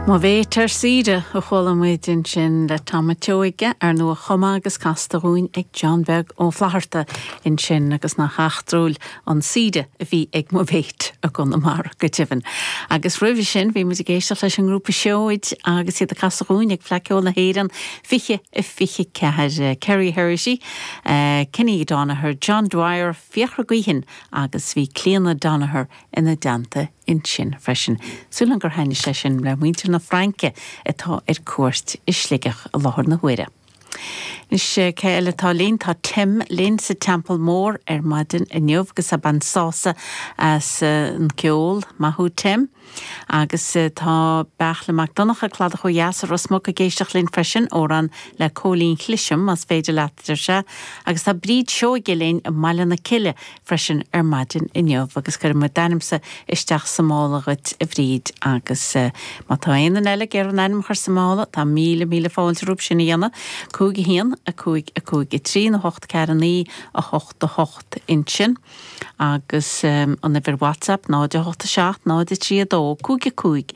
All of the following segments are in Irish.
Má bhétar siide a cholamid sin le tamateoige nó a chuma agus castaúin ag John Berg ó Flaharta in sin agus na haachtrúil an siide a bhí ag má bhéit a gon na mar go tífan. Agus ruimh sin bhí mu géisteach leis an grúpa seoid agus iad a castaúin ag fleiceol na héan fiche ceir Kerry Hershey, Kenny Donaher, John Dwyer, Fiachra Guihin agus bhí Cléana Donaher ina danta in sin freisin. Súlan gur haine sé sin le muintir na Franke atá cuairt isligach a láthar na huire. Nis céile tá lín tá Tim lín sa Temple Mór maidin inniuh gus a ban sása as an ceol maithú Tim. Agus tá bech le McDonagh a cladach ó Iasar os mó a géisteach lín freisin óran le cólín chlisim as féidir letar se, agus tá bríd seoige lín a maile na ciile freisin maidin inniuh agus gur mu danimsa isteach samálagat a bríd agus má tá aon eile gur an anim chuir samála tá míle fáilte rúb sin dhéana cúig hían a cúig i trí na 8 ceannaí a 8 insin agus an bhir WhatsApp náide 8 náide 3 cúig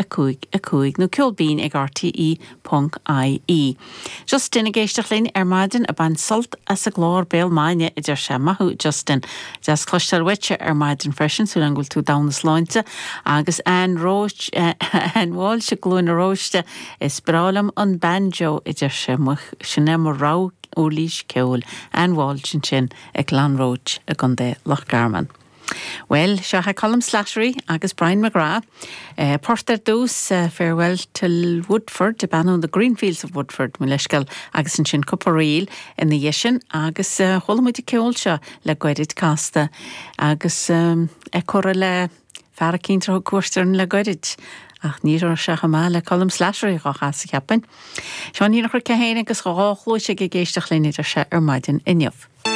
nó ceolbín ag RTE.ie. Justin a géisteach lín maidin a ban solt as a glár béal maine idir sé maithú Justin deas cloistear wite maidin freisin sú an gúil tú dánas láinte agus an bháil se glúin a róiste is brálam an banjo idir sé sinna mar rá ó lís ceol an bháil sin ag Glanróid a gundé Lochgarman. Well, seo ha Colm Slattery agus Brian McGrath. Porter dús farewell till Woodford, ban the Greenfields of Woodford, Mileshgal agus an sin Cupparíl in the Yeshin agus holmuid ceol seo le gweidid casta agus cora le faracíntra cuairtearn le gweidid. Ach níor se chamá le Colm Slattery go chas ceapan. Seán ní nach chu cehéine agus go háchlóise go géisteach línidir se maidin inniuh.